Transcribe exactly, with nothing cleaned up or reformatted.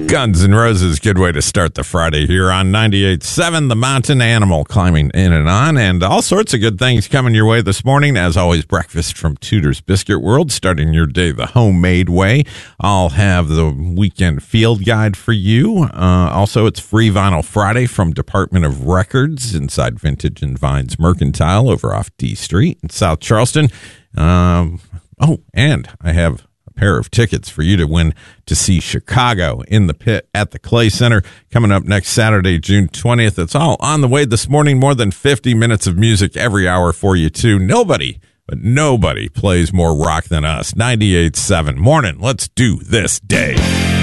Guns N' Roses, good way to start the Friday here on ninety-eight point seven, The Mountain Animal, climbing in and on, and all sorts of good things coming your way this morning. As always, breakfast from Tudor's Biscuit World, starting your day the homemade way. I'll have the weekend field guide for you. Uh, also, it's Free Vinyl Friday from Department of Records inside Vintage and Vines Mercantile over off D Street in South Charleston. Um, oh, and I have pair of tickets for you to win to see Chicago in the Pit at the Clay Center coming up next Saturday, June twentieth. It's all on the way this morning. More than fifty minutes of music every hour for you, too. Nobody, but nobody plays more rock than us. ninety-eight point seven. Morning. Let's do this day.